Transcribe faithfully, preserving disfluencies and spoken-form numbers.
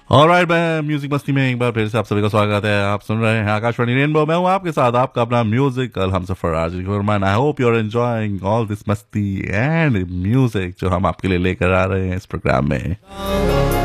Alright, मैं music मस्ती में एक बार फिर से आप सभी का स्वागत है। आप सुन रहे हैं आकाशवाणी रेनबो। मैं हूं आपके साथ आपका अपना म्यूजिकल हम सफर RJ Farman. I hope you are enjoying all this मस्ती एंड म्यूजिक जो हम आपके लिए लेकर आ रहे हैं इस प्रोग्राम में।